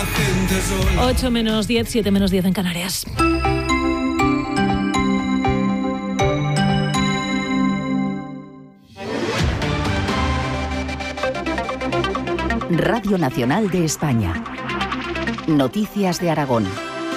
gente sola. 8 menos 10, 7 menos 10 en Canarias. Radio Nacional de España. Noticias de Aragón.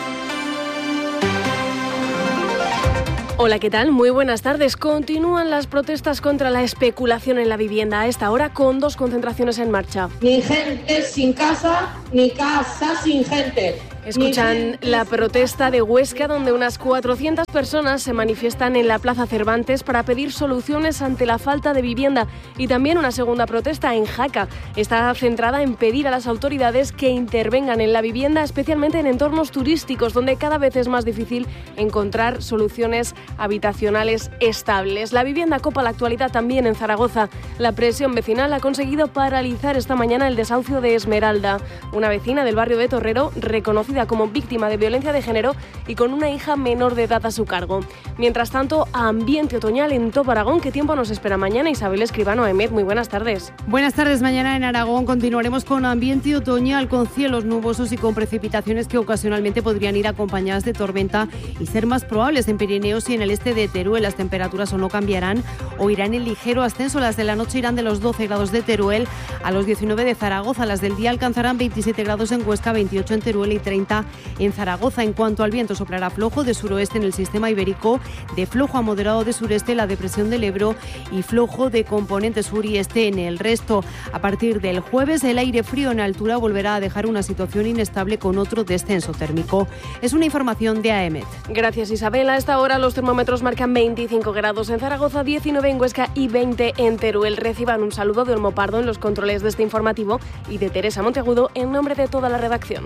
Hola, ¿qué tal? Muy buenas tardes. Continúan las protestas contra la especulación en la vivienda a esta hora con 2 concentraciones en marcha. Ni gente sin casa, ni casa sin gente. Escuchan la protesta de Huesca, donde unas 400 personas se manifiestan en la Plaza Cervantes para pedir soluciones ante la falta de vivienda. Y también una segunda protesta en Jaca. Está centrada en pedir a las autoridades que intervengan en la vivienda, especialmente en entornos turísticos, donde cada vez es más difícil encontrar soluciones habitacionales estables. La vivienda copa la actualidad también en Zaragoza. La presión vecinal ha conseguido paralizar esta mañana el desahucio de Esmeralda, una vecina del barrio de Torrero reconocida como víctima de violencia de género y con una hija menor de edad a su cargo. Mientras tanto, ambiente otoñal en todo Aragón. ¿Qué tiempo nos espera mañana? Isabel Escribano, Emet, muy buenas tardes. Buenas tardes. Mañana en Aragón continuaremos con ambiente otoñal, con cielos nubosos y con precipitaciones que ocasionalmente podrían ir acompañadas de tormenta y ser más probables en Pirineos y en el este de Teruel. Las temperaturas o no cambiarán o irán en ligero ascenso. Las de la noche irán de los 12 grados de Teruel a los 19 de Zaragoza. Las del día alcanzarán 27 grados en Huesca, 28 en Teruel y 30 en Zaragoza. En cuanto al viento, soplará flojo de suroeste en el sistema ibérico, de flojo a moderado de sureste la depresión del Ebro y flojo de componente sur y este en el resto. A partir del jueves, el aire frío en altura volverá a dejar una situación inestable con otro descenso térmico. Es una información de AEMET. Gracias, Isabel. A esta hora los termómetros marcan 25 grados en Zaragoza, 19 en Huesca y 20 en Teruel. Reciban un saludo de Olmo Pardo en los controles de este informativo y de Teresa Monteagudo en nombre de toda la redacción.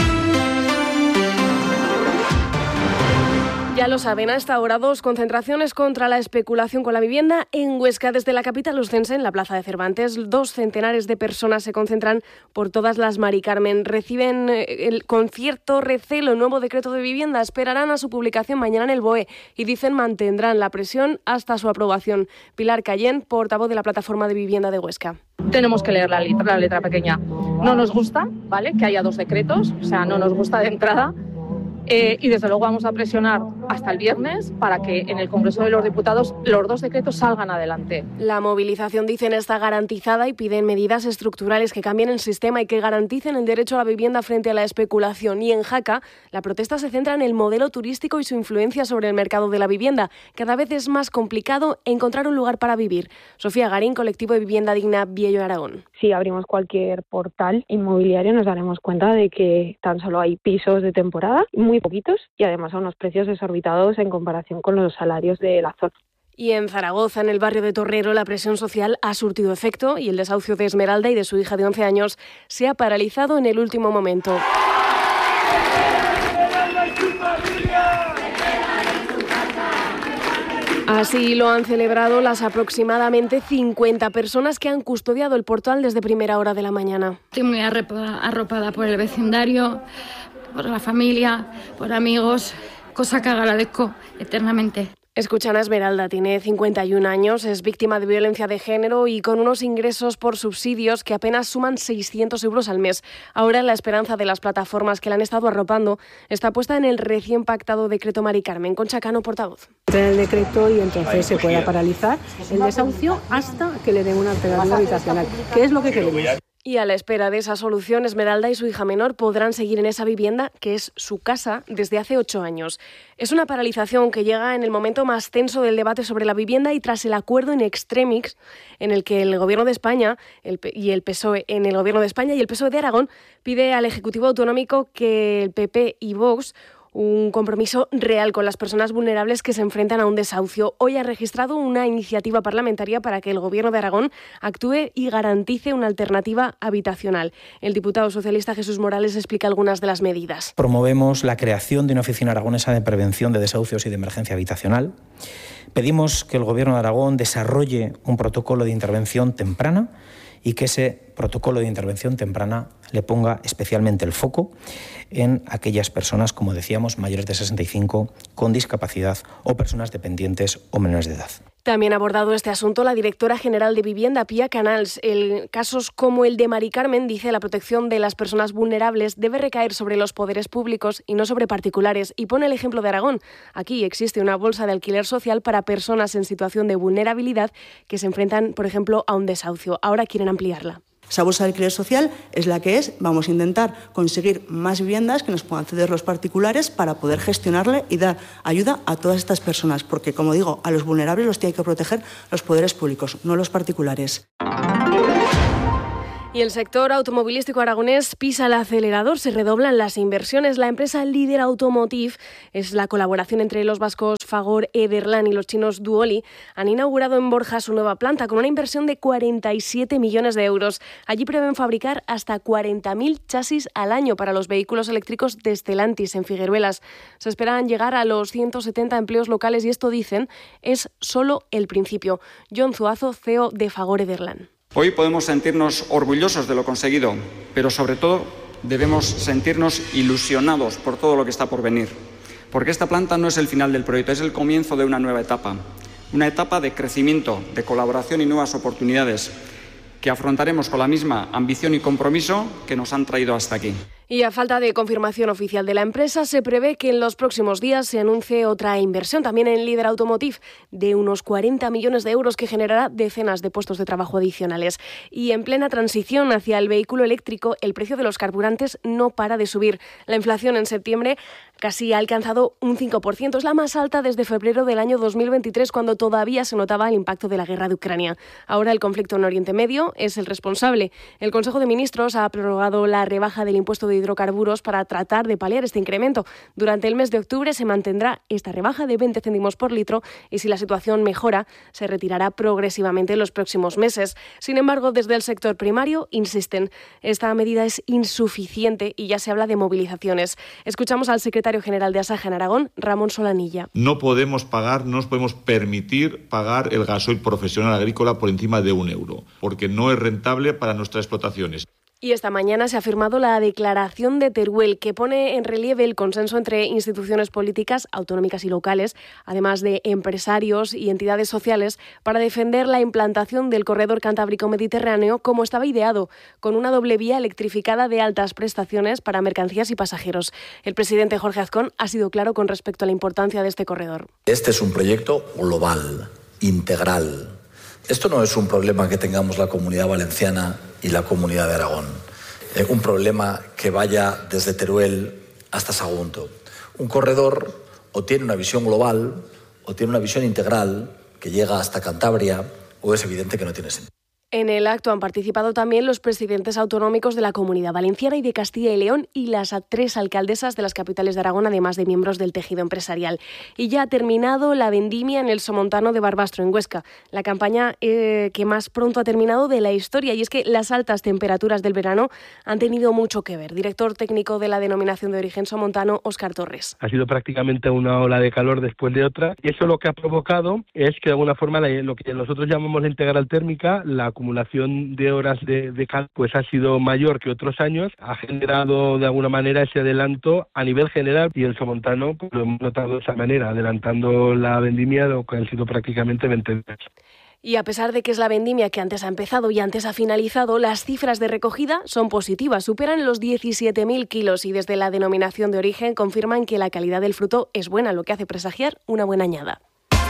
Ya lo saben, a esta hora 2 concentraciones contra la especulación con la vivienda en Huesca. Desde la capital lucense, en la Plaza de Cervantes, 2 centenares de personas se concentran por todas las Mari Carmen. Reciben con cierto recelo el nuevo decreto de vivienda. Esperarán a su publicación mañana en el BOE y dicen mantendrán la presión hasta su aprobación. Pilar Cayén, portavoz de la Plataforma de Vivienda de Huesca. Tenemos que leer la letra pequeña. No nos gusta, ¿vale?, que haya 2 decretos, o sea, no nos gusta de entrada. Y desde luego vamos a presionar hasta el viernes para que en el Congreso de los Diputados los 2 decretos salgan adelante. La movilización, dicen, está garantizada y piden medidas estructurales que cambien el sistema y que garanticen el derecho a la vivienda frente a la especulación. Y en Jaca, la protesta se centra en el modelo turístico y su influencia sobre el mercado de la vivienda. Cada vez es más complicado encontrar un lugar para vivir. Sofía Garín, colectivo de Vivienda Digna Viello Aragón. Si abrimos cualquier portal inmobiliario nos daremos cuenta de que tan solo hay pisos de temporada, muy poquitos, y además a unos precios desorbitados en comparación con los salarios de la zona. Y en Zaragoza, en el barrio de Torrero, la presión social ha surtido efecto y el desahucio de Esmeralda y de su hija de 11 años se ha paralizado en el último momento. Así lo han celebrado las aproximadamente 50 personas que han custodiado el portal desde primera hora de la mañana. Estoy muy arropada por el vecindario, por la familia, por amigos, cosa que agradezco eternamente. Escuchan a Esmeralda, tiene 51 años, es víctima de violencia de género y con unos ingresos por subsidios que apenas suman 600 euros al mes. Ahora la esperanza de las plataformas que la han estado arropando está puesta en el recién pactado decreto Mari Carmen. Concha Cano, portavoz. El decreto y entonces se pueda paralizar el desahucio hasta que le den una alternativa habitacional, que es lo que queremos. Y a la espera de esa solución, Esmeralda y su hija menor podrán seguir en esa vivienda, que es su casa, desde hace 8 años. Es una paralización que llega en el momento más tenso del debate sobre la vivienda y tras el acuerdo in extremis en el que el Gobierno de España y el PSOE de Aragón pide al Ejecutivo Autonómico que el PP y Vox un compromiso real con las personas vulnerables que se enfrentan a un desahucio. Hoy ha registrado una iniciativa parlamentaria para que el Gobierno de Aragón actúe y garantice una alternativa habitacional. El diputado socialista Jesús Morales explica algunas de las medidas. Promovemos la creación de una oficina aragonesa de prevención de desahucios y de emergencia habitacional. Pedimos que el Gobierno de Aragón desarrolle un protocolo de intervención temprana y que ese protocolo de intervención temprana le ponga especialmente el foco en aquellas personas, como decíamos, mayores de 65, con discapacidad o personas dependientes o menores de edad. También ha abordado este asunto la directora general de Vivienda, Pia Canals. En casos como el de Mari Carmen, dice, la protección de las personas vulnerables debe recaer sobre los poderes públicos y no sobre particulares. Y pone el ejemplo de Aragón. Aquí existe una bolsa de alquiler social para personas en situación de vulnerabilidad que se enfrentan, por ejemplo, a un desahucio. Ahora quieren ampliarla. Esa bolsa de alquiler social es la que es. Vamos a intentar conseguir más viviendas que nos puedan ceder los particulares para poder gestionarle y dar ayuda a todas estas personas. Porque, como digo, a los vulnerables los tienen que proteger los poderes públicos, no los particulares. Y el sector automovilístico aragonés pisa el acelerador, se redoblan las inversiones. La empresa Líder Automotive, es la colaboración entre los vascos Fagor Ederland y los chinos Duoli, han inaugurado en Borja su nueva planta con una inversión de 47 millones de euros. Allí prevén fabricar hasta 40.000 chasis al año para los vehículos eléctricos de Stellantis en Figueruelas. Se esperan llegar a los 170 empleos locales y esto, dicen, es solo el principio. Jon Zuazo, CEO de Fagor Ederland. Hoy podemos sentirnos orgullosos de lo conseguido, pero sobre todo debemos sentirnos ilusionados por todo lo que está por venir. Porque esta planta no es el final del proyecto, es el comienzo de una nueva etapa. Una etapa de crecimiento, de colaboración y nuevas oportunidades que afrontaremos con la misma ambición y compromiso que nos han traído hasta aquí. Y a falta de confirmación oficial de la empresa, se prevé que en los próximos días se anuncie otra inversión, también en Líder Automotive, de unos 40 millones de euros que generará decenas de puestos de trabajo adicionales. Y en plena transición hacia el vehículo eléctrico, el precio de los carburantes no para de subir. La inflación en septiembre casi ha alcanzado un 5%. Es la más alta desde febrero del año 2023, cuando todavía se notaba el impacto de la guerra de Ucrania. Ahora el conflicto en Oriente Medio es el responsable. El Consejo de Ministros ha prorrogado la rebaja del impuesto de hidrocarburos para tratar de paliar este incremento. Durante el mes de octubre se mantendrá esta rebaja de 20 céntimos por litro y si la situación mejora, se retirará progresivamente en los próximos meses. Sin embargo, desde el sector primario insisten, esta medida es insuficiente y ya se habla de movilizaciones. Escuchamos al secretario general de Asaja en Aragón, Ramón Solanilla. No nos podemos permitir pagar el gasoil profesional agrícola por encima de €1, porque no es rentable para nuestras explotaciones. Y esta mañana se ha firmado la declaración de Teruel, que pone en relieve el consenso entre instituciones políticas, autonómicas y locales, además de empresarios y entidades sociales, para defender la implantación del corredor cantábrico-mediterráneo como estaba ideado, con una doble vía electrificada de altas prestaciones para mercancías y pasajeros. El presidente Jorge Azcón ha sido claro con respecto a la importancia de este corredor. Este es un proyecto global, integral. Esto no es un problema que tengamos la Comunidad Valenciana y la Comunidad de Aragón. Un problema que vaya desde Teruel hasta Sagunto. Un corredor o tiene una visión global o tiene una visión integral que llega hasta Cantabria o es evidente que no tiene sentido. En el acto han participado también los presidentes autonómicos de la Comunidad Valenciana y de Castilla y León y las 3 alcaldesas de las capitales de Aragón, además de miembros del tejido empresarial. Y ya ha terminado la vendimia en el Somontano de Barbastro, en Huesca, la campaña que más pronto ha terminado de la historia. Y es que las altas temperaturas del verano han tenido mucho que ver. Director técnico de la denominación de origen somontano, Óscar Torres. Ha sido prácticamente una ola de calor después de otra. Y eso lo que ha provocado es que de alguna forma lo que nosotros llamamos la integral térmica, la acumulación de horas de calor pues ha sido mayor que otros años, ha generado de alguna manera ese adelanto a nivel general y el somontano pues, lo hemos notado de esa manera, adelantando la vendimia lo que han sido prácticamente 20 días. Y a pesar de que es la vendimia que antes ha empezado y antes ha finalizado, las cifras de recogida son positivas, superan los 17.000 kilos y desde la denominación de origen confirman que la calidad del fruto es buena, lo que hace presagiar una buena añada.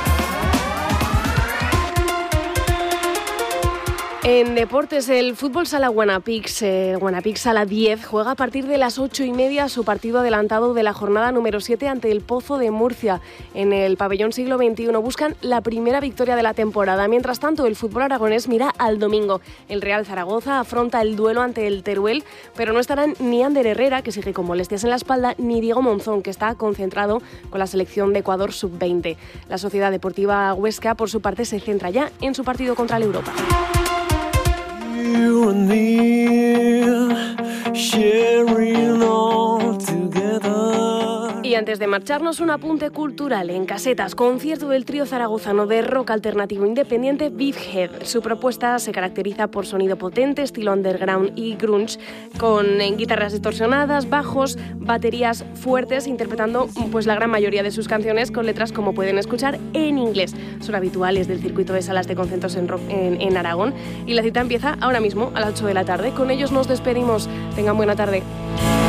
En deportes, el Fútbol Sala Guanapix Sala 10 juega a partir de las 8:30 su partido adelantado de la jornada número 7 ante el Pozo de Murcia. En el pabellón siglo XXI buscan la primera victoria de la temporada. Mientras tanto, el fútbol aragonés mira al domingo. El Real Zaragoza afronta el duelo ante el Teruel, pero no estarán ni Ander Herrera, que sigue con molestias en la espalda, ni Diego Monzón, que está concentrado con la selección de Ecuador sub-20. La Sociedad Deportiva Huesca, por su parte, se centra ya en su partido contra el Europa. Y antes de marcharnos, un apunte cultural en Casetas, concierto del trío zaragozano de rock alternativo independiente Big Head. Su propuesta se caracteriza por sonido potente, estilo underground y grunge, con guitarras distorsionadas, bajos, baterías fuertes, interpretando pues la gran mayoría de sus canciones con letras, como pueden escuchar, en inglés. Son habituales del circuito de salas de conciertos en Aragón, y la cita empieza ahora mismo a las 8 de la tarde. Con ellos nos despedimos. Tengan buena tarde.